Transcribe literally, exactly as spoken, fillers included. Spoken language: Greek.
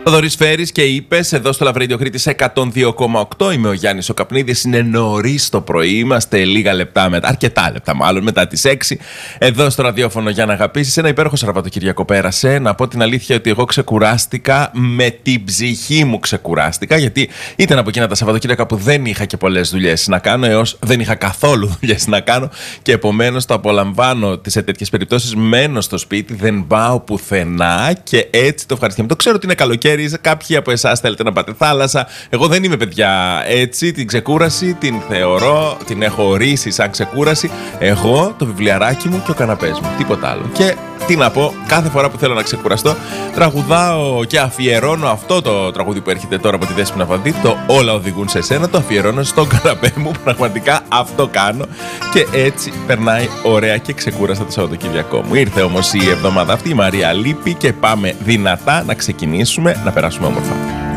Θοδωρής Φέρης και είπες εδώ στο Love Radio Κρήτης εκατόν δύο κόμμα οκτώ. Είμαι ο Γιάννης ο Καπνίδης. Είναι νωρίς το πρωί. Είμαστε λίγα λεπτά μετά, αρκετά λεπτά μάλλον, μετά τις έξι. Εδώ στο ραδιόφωνο για να αγαπήσεις. Ένα υπέροχο Σαββατοκύριακο πέρασε. Να πω την αλήθεια ότι εγώ ξεκουράστηκα, με την ψυχή μου ξεκουράστηκα. Γιατί ήταν από εκείνα τα Σαββατοκύριακα που δεν είχα και πολλές δουλειές να κάνω, έως δεν είχα καθόλου δουλειές να κάνω. Και επομένως το απολαμβάνω σε τέτοιες περιπτώσεις. Μένω στο σπίτι, δεν πάω πουθενά και έτσι το ευχαριστούμε. Το ξέρω ότι είναι καλοκαίρι. Κάποιοι από εσάς θέλετε να πάτε θάλασσα. Εγώ δεν είμαι, παιδιά, έτσι. Την ξεκούραση την θεωρώ, την έχω ορίσει σαν ξεκούραση. Εγώ, το βιβλιαράκι μου και ο καναπές μου. Τίποτα άλλο. Και τι να πω, κάθε φορά που θέλω να ξεκουραστώ, τραγουδάω και αφιερώνω αυτό το τραγούδι που έρχεται τώρα από τη Δέσποινα Βανδύ. Το Όλα οδηγούν σε σένα. Το αφιερώνω στον καναπέ μου. Πραγματικά αυτό κάνω. Και έτσι περνάει ωραία και ξεκούραστα το Σαββατοκύριακό μου. Ήρθε όμως η εβδομάδα αυτή, η Μαρία λείπει και πάμε δυνατά να ξεκινήσουμε να περάσουμε όμορφα.